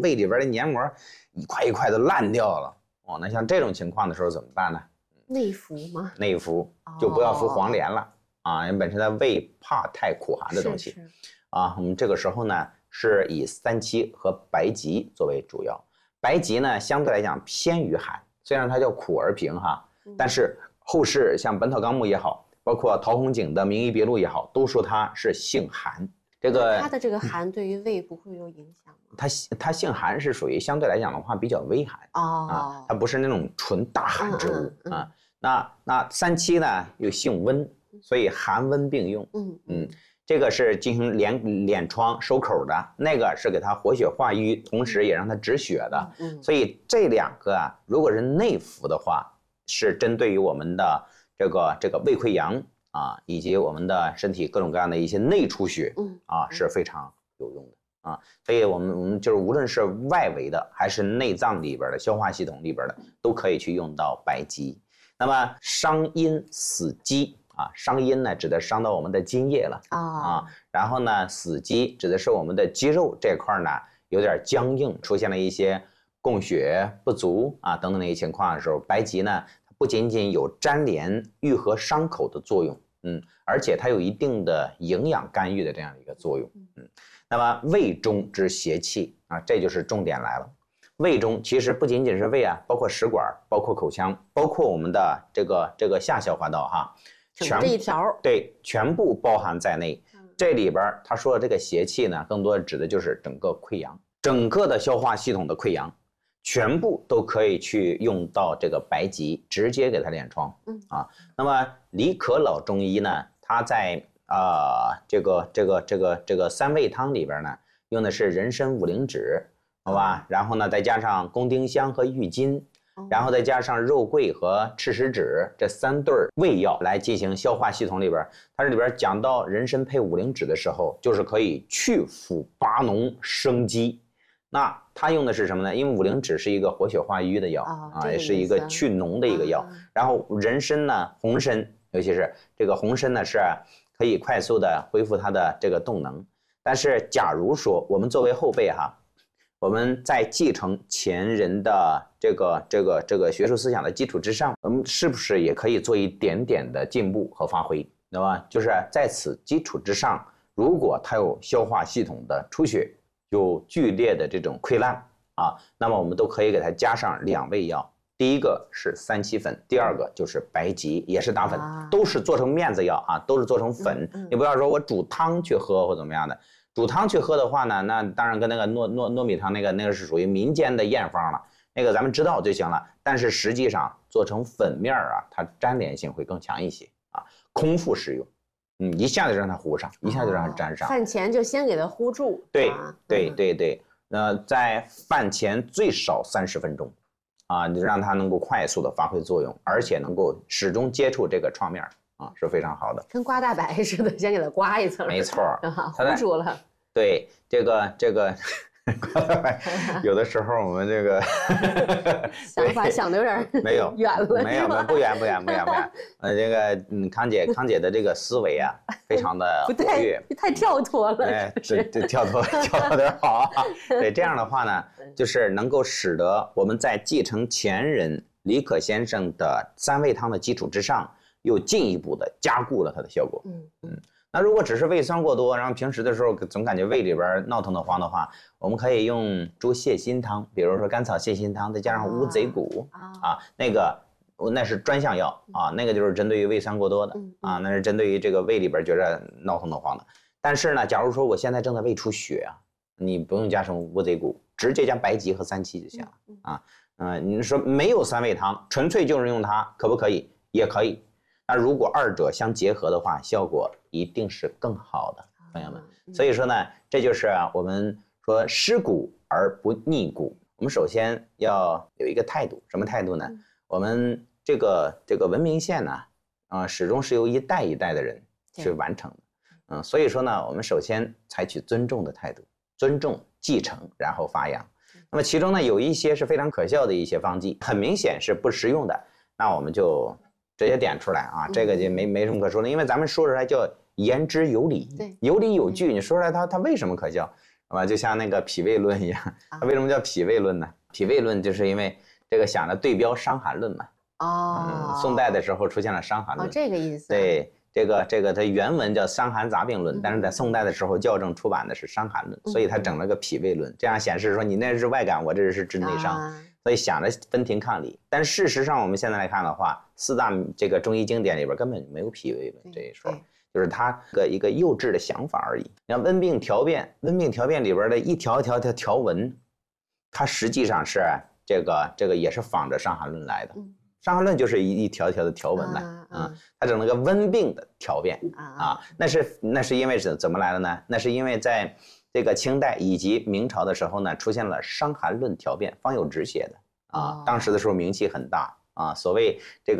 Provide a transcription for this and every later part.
胃里边的黏膜一块一块的烂掉了。哦，那像这种情况的时候怎么办呢？ 内服吗？ 内服就不要服黄连了啊，因为本身的胃怕太苦寒的东西啊。我们这个时候呢是以三七和白及作为主要。白及呢相对来讲偏于寒，虽然它叫苦而平哈，但是后世像《本草纲目》也好，包括陶弘景的《名医别录》也好，都说它是性寒。这个它的这个寒对于胃不会有影响吗？ 它性寒是属于相对来讲的话比较微寒啊，它不是那种纯大寒之物啊。那三七呢又性温，所以寒温并用。这个是进行敛疮收口的，那个是给它活血化瘀，同时也让它止血的。所以这两个啊，如果是内服的话，是针对于我们的这个胃溃疡啊，以及我们的身体各种各样的一些内出血啊，是非常有用的啊。所以我们就是无论是外围的还是内脏里边的消化系统里边的，都可以去用到白及。那么伤阴死肌啊，伤阴呢指的伤到我们的津液了啊，然后呢死肌指的是我们的肌肉这块呢有点僵硬，出现了一些供血不足啊等等的一些情况的时候，白及呢不仅仅有粘连愈合伤口的作用，而且它有一定的营养干预的这样的一个作用，那么胃中之邪气啊，这就是重点来了。胃中其实不仅仅是胃啊，包括食管，包括口腔，包括我们的这个下消化道哈， 这一条对，全部包含在内。这里边他说的这个邪气呢，更多的指的就是整个溃疡，整个的消化系统的溃疡，全部都可以去用到这个白及，直接给它敛疮那么李可老中医呢，他在这个三味汤里边呢，用的是人参五灵脂。好吧，然后呢，再加上宫丁香和郁金，然后再加上肉桂和赤石脂这3对胃药来进行消化系统里边。它这里边讲到人参配五灵脂的时候，就是可以去腐拔脓生肌。那它用的是什么呢？因为五灵脂是一个活血化瘀的药也是一个去脓的一个药。然后人参呢，红参，尤其是这个红参呢，是可以快速的恢复它的这个动能。但是假如说我们作为后辈哈，我们在继承前人的这个学术思想的基础之上，我们是不是也可以做一点点的进步和发挥，对吧？就是在此基础之上，如果它有消化系统的出血，有剧烈的这种溃烂那么我们都可以给它加上2味药，第一个是三七粉，第二个就是白及，也是打粉，都是做成面子药都是做成粉。你不要说我煮汤去喝或怎么样的。煮汤去喝的话呢，那当然跟那个糯米汤那个是属于民间的验方了，那个咱们知道就行了。但是实际上做成粉面它粘连性会更强一些空腹食用，一下子让它糊上，一下子让它粘上。 饭前就先给它糊住。 对，在饭前最少30分钟你让它能够快速的发挥作用，而且能够始终接触这个创面。是非常好的， 跟刮大白似的，先给它刮一层， 没错， 糊住了。 对，这个刮大白，有的时候我们这个想法想的有点没有远了， 没有不远。这个康姐的这个思维非常的活跃， 太跳脱了。 对，跳脱点好对，这样的话呢，就是能够使得我们在继承前人李可先生的3味汤的基础之上，又进一步的加固了它的效果。那如果只是胃酸过多，然后平时的时候总感觉胃里边闹腾的慌的话，我们可以用猪泻心汤，比如说甘草泻心汤，再加上乌贼骨那是专项药那个就是针对于胃酸过多的那是针对于这个胃里边觉着闹腾的慌的。但是呢，假如说我现在正在胃出血你不用加上乌贼骨，直接加白及和三七就行了你说没有3味汤，纯粹就是用它，可不可以？也可以。那如果2者相结合的话，效果一定是更好的，朋友们。所以说呢，这就是我们说湿骨而不逆骨。我们首先要有一个态度，什么态度呢？我们这个文明线呢，始终是由一代一代的人去完成的。所以说呢，我们首先采取尊重的态度，尊重继承，然后发扬。那么其中呢，有一些是非常可笑的一些方剂，很明显是不实用的，那我们就直接点出来这个就没什么可说的，因为咱们说出来叫言之有理，有理有据，你说出来它为什么可笑吧？就像那个脾胃论一样，它为什么叫脾胃论呢？脾胃论就是因为这个想着对标伤寒论嘛。宋代的时候出现了伤寒论。 这个意思。 对，这个它原文叫《伤寒杂病论》，但是在宋代的时候校正出版的是伤寒论，所以它整了个脾胃论，这样显示说你那是外感，我这是治内伤，所以想着分庭抗礼。但事实上我们现在来看的话，4大这个中医经典里边根本没有脾胃论这一说。就是它一个幼稚的想法而已。你看温病调变，温病调变里边的一条一条的条文，它实际上是这个也是仿着伤寒论来的。伤寒论就是一条一条的条文呢，它整了个温病的调变啊，那是因为怎么来的呢？那是因为在这个清代以及明朝的时候呢，出现了伤寒论调变，方有直写的啊，当时的时候名气很大啊，所谓这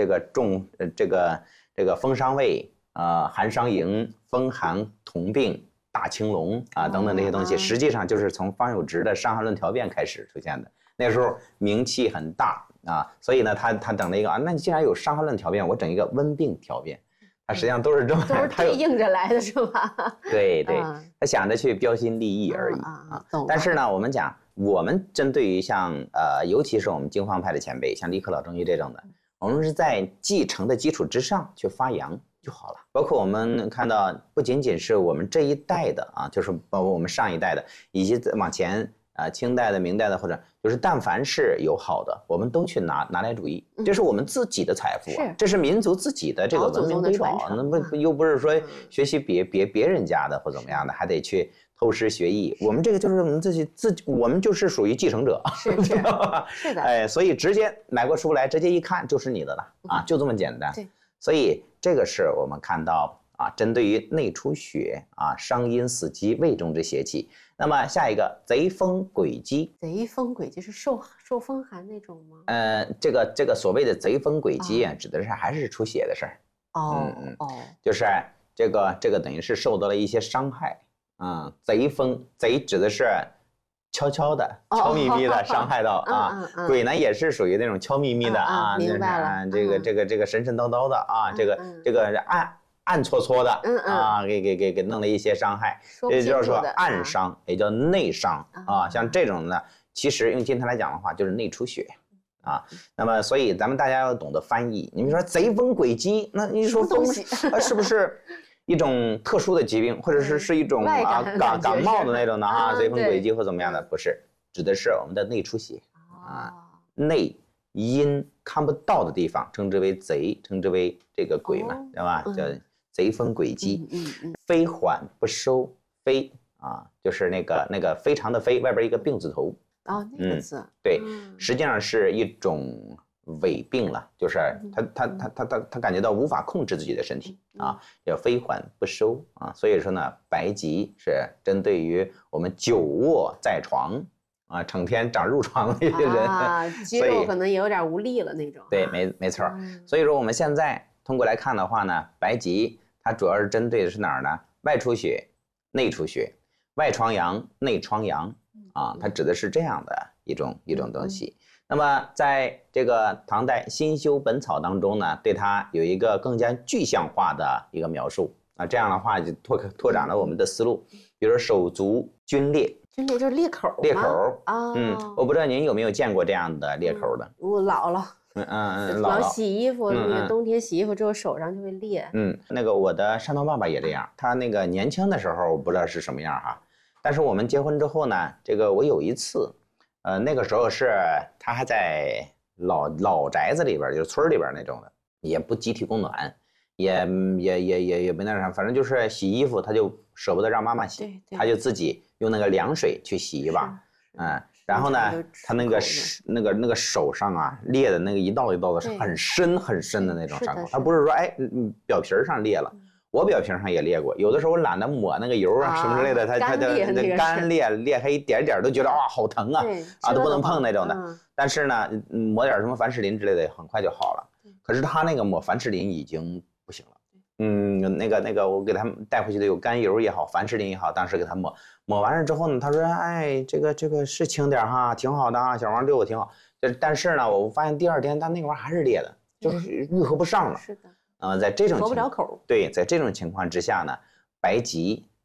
个风伤胃。寒伤营、风寒同病、大青龙啊等等这些东西，实际上就是从方有直的《伤寒论调变》开始出现的。那时候名气很大啊，所以呢，他整了一个啊，那你既然有《伤寒论调变》，我整一个温病调变，它实际上都是这么， 都是对应着来的，是吧？ 对，他想着去标新立异而已啊。但是呢，我们针对于像尤其是我们经方派的前辈，像李克老中医这种的，我们是在继承的基础之上去发扬就好了。包括我们看到，不仅仅是我们这一代的啊，就是包括我们上一代的，以及往前清代的、明代的，或者就是但凡是有好的，我们都去拿来主义，这是我们自己的财富啊，这是民族自己的这个文明瑰宝。那又不是说学习别人家的或怎么样的，还得去偷师学艺。我们这个就是我们我们就是属于继承者， 是的， 哎，所以直接买过书来，直接一看就是你的了啊，就这么简单。 对。 所以这个是我们看到啊，针对于内出血啊、伤阴死肌、胃中之邪气。那么下一个贼风鬼肌， 贼风鬼肌是受风寒那种吗？ 这个所谓的贼风鬼肌啊，指的是还是出血的事儿。就是这个等于是受到了一些伤害。贼风贼指的是悄悄的、悄咪咪的伤害到啊，鬼呢也是属于那种悄咪咪的啊， 明白了， 这个神神叨叨的啊，这个暗搓搓的啊，给弄了一些伤害，也就是说暗伤，也叫内伤啊，像这种呢，其实用今天来讲的话，就是内出血啊。那么所以咱们大家要懂得翻译，你们说贼风鬼肌，那你说风是不是一种特殊的疾病，或者是一种感冒的那种的啊，贼风鬼肌或怎么样的？不是，指的是我们的内出血啊，内阴看不到的地方，称之为贼，称之为这个鬼嘛，对吧？叫贼风鬼肌。非缓不收，非啊，就是那个非常的非，外边一个病字头。 那个字。 对，实际上是一种伪病了，就是他感觉到无法控制自己的身体啊，叫非缓不收啊。所以说呢，白及是针对于我们久卧在床啊，成天长褥疮的一些人， 肌肉可能也有点无力了那种。 对，没错。所以说我们现在通过来看的话呢，白及它主要是针对的是哪儿呢？外出血、内出血、外疮疡、内疮疡啊，它指的是这样的一种东西。那么在这个唐代《新修本草》当中呢，对它有一个更加具象化的一个描述啊，这样的话就拓展了我们的思路。比如说手足皲裂， 皲裂就是裂口啊。我不知道您有没有见过这样的裂口的？ 我老了。老洗衣服，冬天洗衣服之后手上就会裂。 那个我的山东爸爸也这样，他那个年轻的时候不知道是什么样哈，但是我们结婚之后呢，这个我有一次，那个时候是他还在老宅子里边，就是村里边那种的，也不集体供暖，也没那啥，反正就是洗衣服，他就舍不得让妈妈洗，他就自己用那个凉水去洗一把，然后呢，他那个手上啊裂的那个一道一道的是很深很深的那种伤口，他不是说表皮上裂了，我表皮上也裂过，有的时候我懒得抹那个油啊什么之类的，它干裂开一点点都觉得好疼啊，都不能碰那种的。但是呢，抹点什么凡士林之类的很快就好了。可是他那个抹凡士林已经不行了。那个我给他们带回去的有甘油也好，凡士林也好，当时给他抹完了之后呢，他说这个是轻点哈，挺好的啊，小王对我挺好。但是呢，我发现第二天他那个玩意还是裂的，就是愈合不上了。 是的。 在这种合不了口。 对，在这种情况之下呢，白及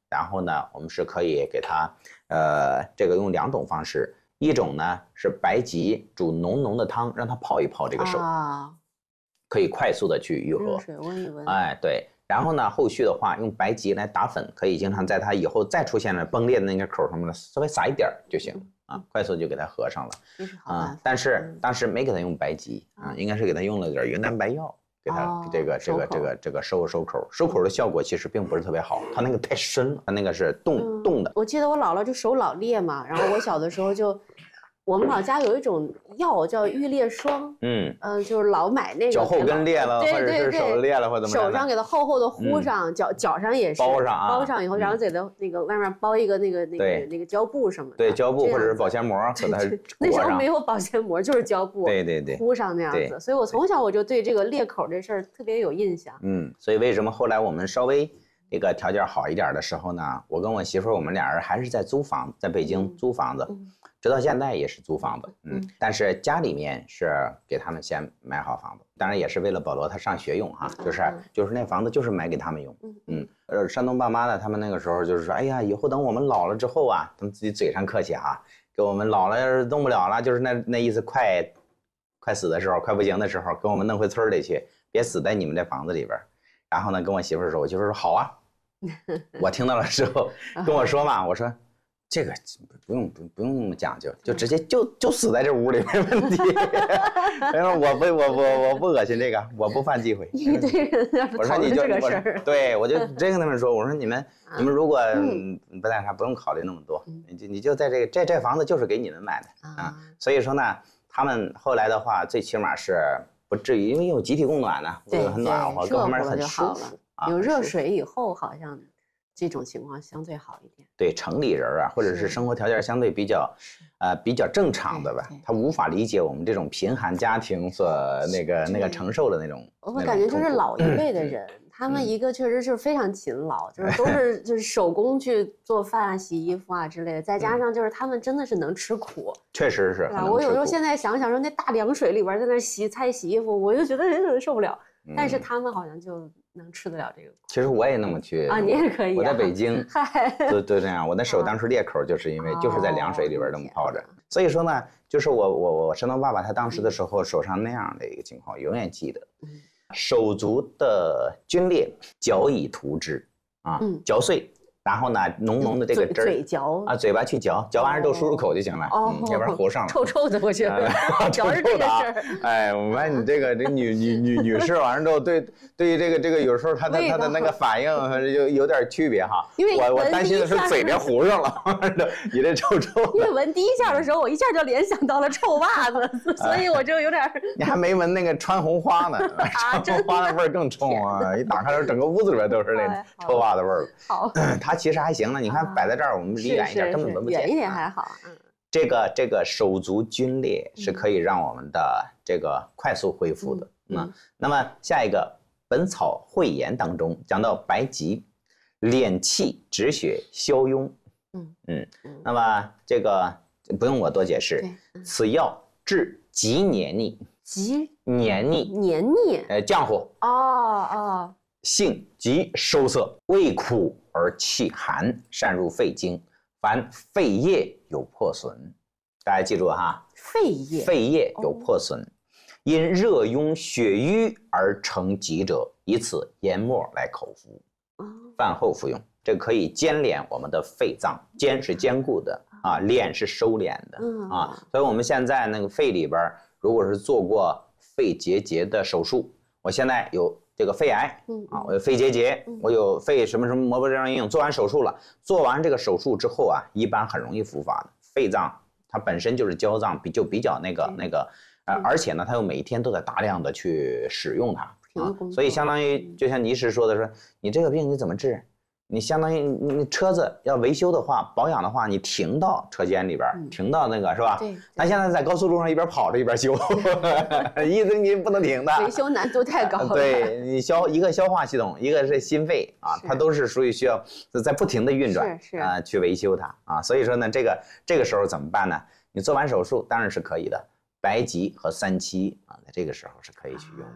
然后呢，我们是可以给它这个用2种方式，一种呢是白及煮浓浓的汤，让它泡一泡这个手，可以快速的去愈合。 热水温一温。 哎，对。然后呢，后续的话用白及来打粉，可以经常在它以后再出现了崩裂的那个口上面稍微撒一点就行啊，快速就给它合上了。啊，但是当时没给它用白及啊，应该是给它用了点云南白药，给它这个收口的效果其实并不是特别好，它那个太深了，它那个是冻的。 我记得我姥姥就手老裂嘛，然后我小的时候就。我们老家有一种药叫玉裂霜，就是老买那个脚后跟裂了，或者是手裂了，或者怎么手上给它厚厚的糊上，脚上也是包上以后，然后给它那个外面包一个那个胶布什么的， 对，胶布或者是保鲜膜给它那时候没有保鲜膜，就是胶布， 对糊上那样子。所以我从小我就对这个裂口这事儿特别有印象。 所以为什么后来我们稍微这个条件好一点的时候呢，我跟我媳妇我们俩人还是在租房，在北京租房子。直到现在也是租房子，但是家里面是给他们先买好房子，当然也是为了保罗他上学用哈，就是那房子就是买给他们用，山东爸妈呢，他们那个时候就是说，哎呀，以后等我们老了之后啊，他们自己嘴上客气哈，给我们老了要是动不了了，就是那意思快死的时候，快不行的时候，给我们弄回村里去，别死在你们这房子里边。然后呢，跟我媳妇说，我媳妇说好啊，我听到了之后跟我说嘛，我说。这个不用那么讲究，就直接就死在这屋里没问题。然后我不恶心这个，我不犯忌讳。 一堆人我说你就这个事儿， 对我就直接跟他们说，我说你们如果不干啥，不用考虑那么多，你就在这房子就是给你们买的啊。所以说呢，他们后来的话，最起码是不至于，因为有集体供暖呢，很暖和，各方面很舒服啊。 有热水以后好像。这种情况相对好一点。 对城里人啊，或者是生活条件相对比较正常的吧，他无法理解我们这种贫寒家庭所那个承受的那种。 我感觉就是老一辈的人，他们一个确实是非常勤劳，就是都是就是手工去做饭啊、洗衣服啊之类的，再加上就是他们真的是能吃苦。 确实是。 我有时候现在想想说，那大凉水里边在那洗菜、洗衣服，我就觉得人受不了。但是他们好像就能吃得了这个苦。 其实我也那么去啊，你也可以。 我在北京，对这样，我那手当时裂口，就是因为就是在凉水里边这么泡着。所以说呢，就是我山东爸爸他当时的时候手上那样的一个情况，永远记得。手足的皲裂，嚼以涂之啊，嚼碎。然后呢，浓浓的这个汁儿， 嘴嚼啊，嘴巴去嚼，嚼完之后漱漱口就行了，要不然糊上了， 臭臭的，我觉得， 嚼是这个事儿。哎，我发现你这女士完了之后，对于这个有时候她的那个反应有点区别哈。 因为我担心的是嘴别糊上了，你这臭。 因为闻第一下的时候，我一下就联想到了臭袜子，所以我就有点。 你还没闻那个川红花呢，川红花的味儿更冲啊！一打开时候，整个屋子里边都是那臭袜子味儿。 好。 它其实还行呢，你看摆在这儿，我们离远一点根本闻不见。 远一点还好。 这个手足皲裂是可以让我们的这个快速恢复的。那么下一个《本草汇言》当中讲到白及，敛气止血消痈。那么这个不用我多解释，此药治急黏腻。黏腻。浆糊。性急收涩，味苦而气寒，善入肺经，凡肺叶有破损。大家记住哈，肺叶有破损，因热壅血瘀而成疾者，以此研末来口服，饭后服用。这可以坚敛我们的肺脏，坚是坚固的啊，敛是收敛的啊。所以我们现在那个肺里边，如果是做过肺结节的手术，我现在有这个肺癌啊，我有肺结节，我有肺什么膜不正应，做完手术了，做完这个手术之后啊，一般很容易复发的。肺脏它本身就是胶脏，比较那个而且呢，它又每一天都在大量的去使用它所以相当于就像倪师说的说，你这个病你怎么治？你相当于你车子要维修的话，保养的话，你停到车间里边，停到那个是吧？ 对。 咱现在在高速路上一边跑着一边修，意思你不能停的。 维修难度太高了。 对，你一个消化系统，一个是心肺啊，它都是属于需要在不停的运转去维修它啊。所以说呢，这个时候怎么办呢？你做完手术当然是可以的，白及和3七啊，在这个时候是可以去用的。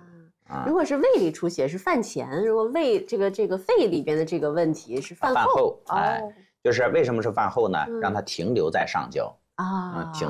如果是胃里出血是饭前，如果胃这个肺里边的这个问题是饭后。 就是为什么是饭后呢？让它停留在上焦啊， 停